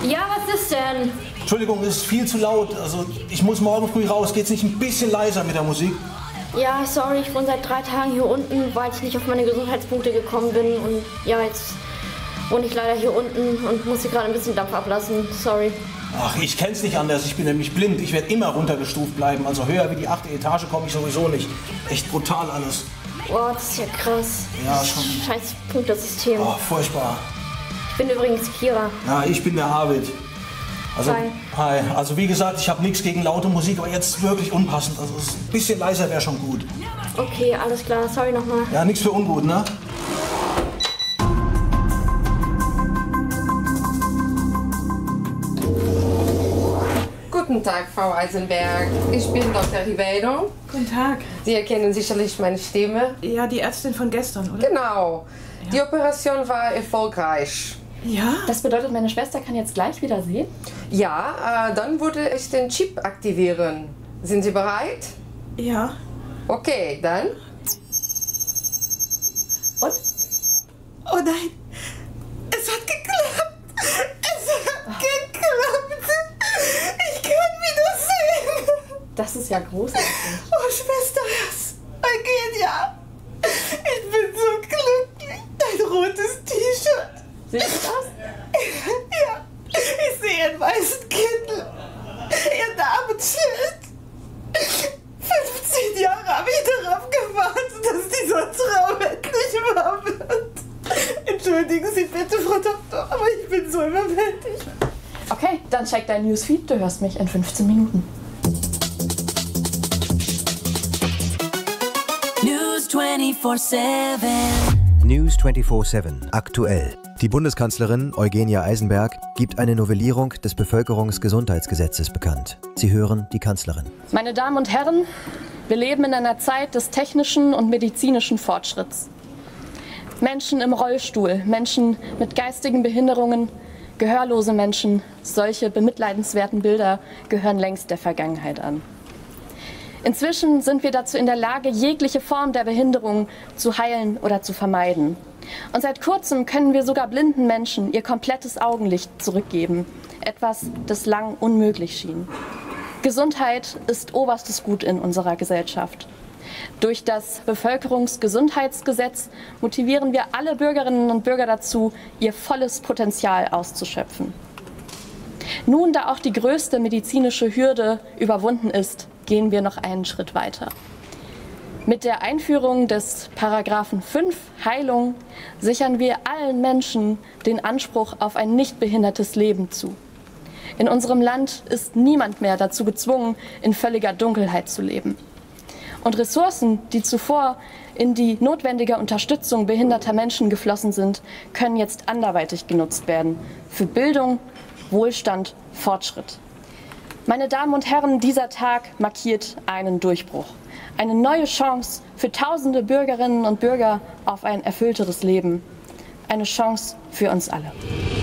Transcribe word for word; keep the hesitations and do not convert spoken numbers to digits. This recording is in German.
Ja, was ist denn? Entschuldigung, es ist viel zu laut. Also ich muss morgen früh raus. Geht's nicht ein bisschen leiser mit der Musik? Ja, sorry, ich wohne seit drei Tagen hier unten, weil ich nicht auf meine Gesundheitspunkte gekommen bin. Und ja, jetzt wohne ich leider hier unten und muss hier gerade ein bisschen Dampf ablassen. Sorry. Ach, ich kenn's nicht anders. Ich bin nämlich blind. Ich werde immer runtergestuft bleiben. Also höher wie die achte Etage komme ich sowieso nicht. Echt brutal alles. Boah, das ist ja krass. Ja, schon. Scheiß Punktesystem. Oh, furchtbar. Ich bin übrigens Kira. Ja, ich bin der Arvid. Also, Hi. Hi. Also wie gesagt, ich habe nichts gegen laute Musik, aber jetzt wirklich unpassend. Also ein bisschen leiser wäre schon gut. Okay, alles klar. Sorry nochmal. Ja, nichts für ungut, ne? Guten Tag, Frau Eisenberg. Ich bin Doktor Ribeiro. Guten Tag. Sie erkennen sicherlich meine Stimme. Ja, die Ärztin von gestern, oder? Genau. Ja. Die Operation war erfolgreich. Ja? Das bedeutet, meine Schwester kann jetzt gleich wieder sehen? Ja, äh, dann würde ich den Chip aktivieren. Sind Sie bereit? Ja. Okay, dann. Und? Oh nein, es hat geklappt. Es hat geklappt. Ich kann wieder sehen. Das ist ja großartig. Oh, Schwester, das war genial. Ich bin so glücklich. Dein rotes T-Shirt. Siehst du das? Ja, ich sehe einen weißen Kittel. Ihr Namensschild. fünfzehn Jahre habe ich darauf gewartet, dass dieser Traum endlich wahr wird. Entschuldigen Sie bitte, Frau Doktor, aber ich bin so überwältigt. Okay, dann check dein Newsfeed. Du hörst mich in fünfzehn Minuten. News vierundzwanzig sieben. News vierundzwanzig sieben. Aktuell. Die Bundeskanzlerin Eugenia Eisenberg gibt eine Novellierung des Bevölkerungsgesundheitsgesetzes bekannt. Sie hören die Kanzlerin. Meine Damen und Herren, wir leben in einer Zeit des technischen und medizinischen Fortschritts. Menschen im Rollstuhl, Menschen mit geistigen Behinderungen, gehörlose Menschen, solche bemitleidenswerten Bilder gehören längst der Vergangenheit an. Inzwischen sind wir dazu in der Lage, jegliche Form der Behinderung zu heilen oder zu vermeiden. Und seit kurzem können wir sogar blinden Menschen ihr komplettes Augenlicht zurückgeben. Etwas, das lang unmöglich schien. Gesundheit ist oberstes Gut in unserer Gesellschaft. Durch das Bevölkerungsgesundheitsgesetz motivieren wir alle Bürgerinnen und Bürger dazu, ihr volles Potenzial auszuschöpfen. Nun, da auch die größte medizinische Hürde überwunden ist, gehen wir noch einen Schritt weiter. Mit der Einführung des Paragraphen fünf Heilung sichern wir allen Menschen den Anspruch auf ein nicht behindertes Leben zu. In unserem Land ist niemand mehr dazu gezwungen, in völliger Dunkelheit zu leben. Und Ressourcen, die zuvor in die notwendige Unterstützung behinderter Menschen geflossen sind, können jetzt anderweitig genutzt werden. Für Bildung, Wohlstand, Fortschritt. Meine Damen und Herren, dieser Tag markiert einen Durchbruch. Eine neue Chance für tausende Bürgerinnen und Bürger auf ein erfüllteres Leben. Eine Chance für uns alle.